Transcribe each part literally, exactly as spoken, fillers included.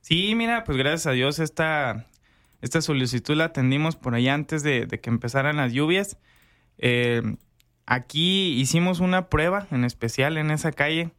Sí, mira, pues gracias a Dios esta, esta solicitud la atendimos por allá antes de, de que empezaran las lluvias. Eh, aquí hicimos una prueba en especial en esa calle.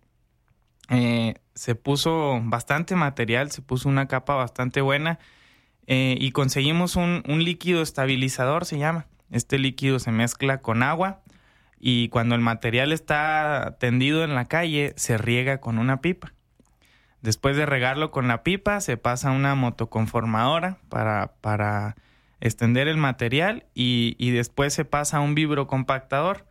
Eh, se puso bastante material, se puso una capa bastante buena eh, y conseguimos un, un líquido estabilizador, se llama. Este líquido se mezcla con agua y cuando el material está tendido en la calle se riega con una pipa. Después de regarlo con la pipa se pasa a una motoconformadora para, para extender el material y, y después se pasa a un vibrocompactador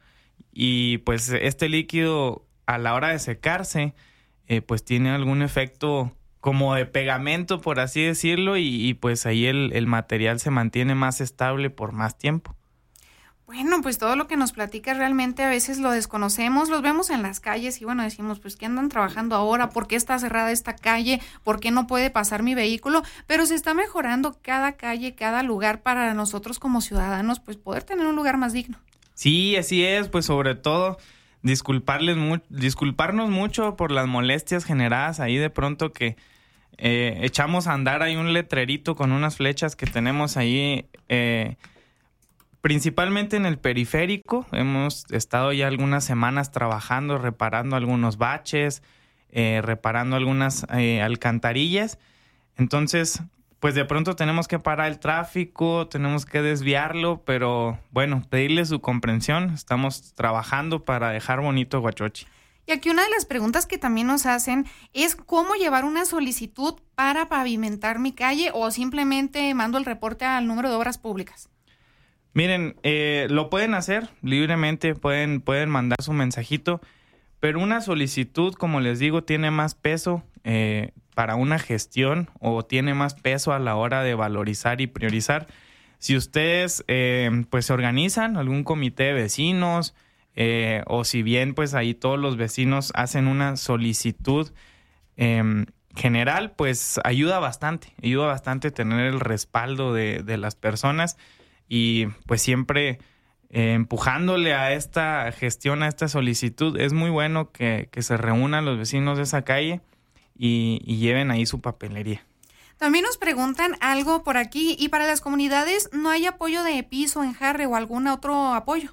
y pues este líquido a la hora de secarse eh, pues tiene algún efecto como de pegamento, por así decirlo, y, y pues ahí el, el material se mantiene más estable por más tiempo. Bueno, pues todo lo que nos platica realmente a veces lo desconocemos, los vemos en las calles y bueno, decimos, pues ¿qué andan trabajando ahora? ¿Por qué está cerrada esta calle? ¿Por qué no puede pasar mi vehículo? Pero se está mejorando cada calle, cada lugar para nosotros como ciudadanos, pues poder tener un lugar más digno. Sí, así es, pues sobre todo disculparles mu- disculparnos mucho por las molestias generadas ahí de pronto que eh, echamos a andar ahí un letrerito con unas flechas que tenemos ahí eh, principalmente en el periférico. Hemos estado ya algunas semanas trabajando, reparando algunos baches, eh, reparando algunas eh, alcantarillas. Entonces, pues de pronto tenemos que parar el tráfico, tenemos que desviarlo, pero bueno, pedirle su comprensión. Estamos trabajando para dejar bonito Huachochi. Y aquí una de las preguntas que también nos hacen es cómo llevar una solicitud para pavimentar mi calle o simplemente mando el reporte al número de obras públicas. Miren, eh, lo pueden hacer libremente, pueden, pueden mandar su mensajito, pero una solicitud, como les digo, tiene más peso eh, para una gestión o tiene más peso a la hora de valorizar y priorizar. Si ustedes eh, pues se organizan, algún comité de vecinos, eh, o si bien pues ahí todos los vecinos hacen una solicitud eh, general, pues ayuda bastante, ayuda bastante tener el respaldo de, de las personas. Y pues siempre eh, empujándole a esta gestión, a esta solicitud, es muy bueno que, que se reúnan los vecinos de esa calle y, y lleven ahí su papelería. También nos preguntan algo por aquí, y para las comunidades, ¿no hay apoyo de piso, enjarre o algún otro apoyo?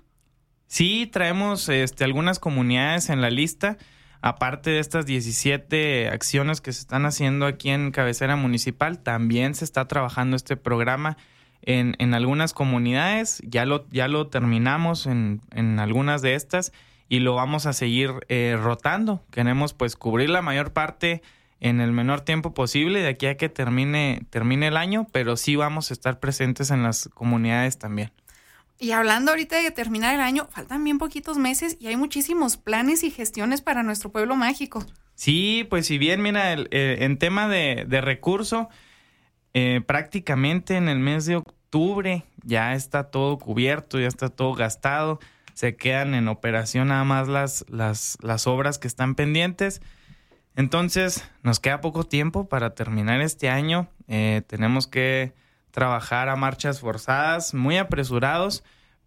Sí, traemos este, algunas comunidades en la lista, aparte de estas diecisiete acciones que se están haciendo aquí en cabecera municipal, también se está trabajando este programa En, en algunas comunidades. Ya lo, ya lo terminamos en, en algunas de estas y lo vamos a seguir eh, rotando. Queremos pues cubrir la mayor parte en el menor tiempo posible de aquí a que termine, termine el año, pero sí vamos a estar presentes en las comunidades también. Y hablando ahorita de terminar el año, faltan bien poquitos meses y hay muchísimos planes y gestiones para nuestro pueblo mágico. Sí, pues si bien, mira, el, el, en tema de, de recurso, eh, prácticamente en el mes de octubre ya está todo cubierto, ya está todo gastado, se quedan en operación nada más las, las, las obras que están pendientes. Entonces nos queda poco tiempo para terminar este año, eh, tenemos que trabajar a marchas forzadas, muy apresurados,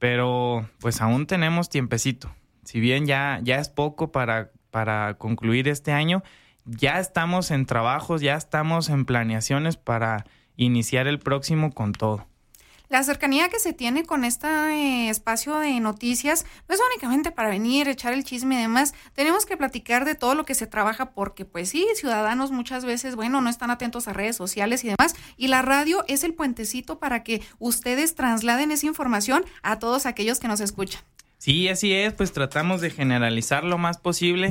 pero pues aún tenemos tiempecito. Si bien ya, ya es poco para, para concluir este año, ya estamos en trabajos, ya estamos en planeaciones para iniciar el próximo con todo. La cercanía que se tiene con este eh, espacio de noticias no es únicamente para venir, echar el chisme y demás. Tenemos que platicar de todo lo que se trabaja porque, pues sí, ciudadanos muchas veces, bueno, no están atentos a redes sociales y demás. Y la radio es el puentecito para que ustedes trasladen esa información a todos aquellos que nos escuchan. Sí, así es, pues tratamos de generalizar lo más posible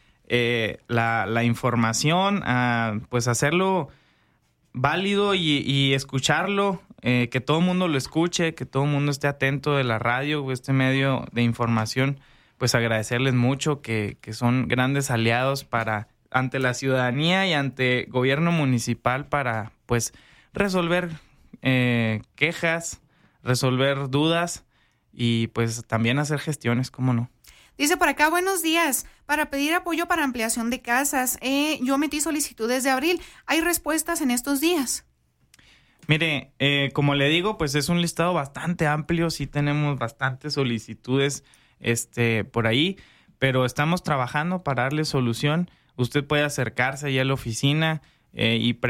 eh, la, la información, a, pues hacerlo válido y, y escucharlo, eh, que todo el mundo lo escuche, que todo el mundo esté atento de la radio o este medio de información. Pues agradecerles mucho que, que son grandes aliados para ante la ciudadanía y ante gobierno municipal para pues resolver eh, quejas, resolver dudas y pues también hacer gestiones, ¿cómo no? Dice por acá, buenos días, para pedir apoyo para ampliación de casas. Eh, yo metí solicitudes de abril. ¿Hay respuestas en estos días? Mire, eh, como le digo, pues es un listado bastante amplio. Sí tenemos bastantes solicitudes este, por ahí, pero estamos trabajando para darle solución. Usted puede acercarse ahí a la oficina eh, y